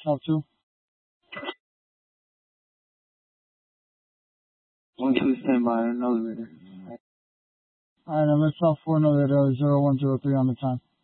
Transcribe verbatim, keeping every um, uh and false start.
South two. One two, stand by, elevator. Alright, I'm at South four, know that uh, zero one zero three on the time.